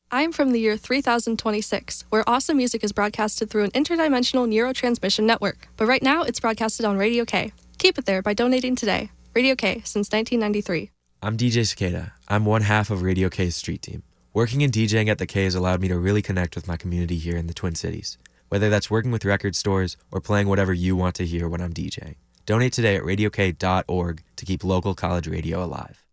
I'm from the year 3026, where awesome music is broadcasted through an interdimensional neurotransmission network. But right now, it's broadcasted on Radio K. Keep it there by donating today. Radio K, since 1993. I'm DJ Cicada. I'm one half of Radio K's street team. Working and DJing at the K has allowed me to really connect with my community here in the Twin Cities, whether that's working with record stores or playing whatever you want to hear when I'm DJing. Donate today at radiok.org to keep local college radio alive.